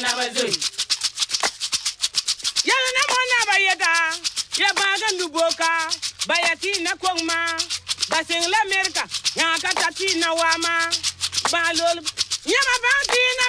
na bazui yala na mona bayega ya baga nduboka bayati na kongma basing la amerika ya katati na wama balol nyama banti